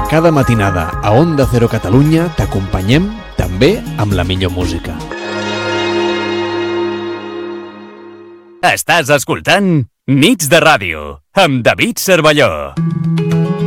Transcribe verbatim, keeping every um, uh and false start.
Cada matinada a Onda Cero Catalunya t'acompanyem també amb la millor música. Estàs escoltant Nits de Ràdio amb David Cervelló.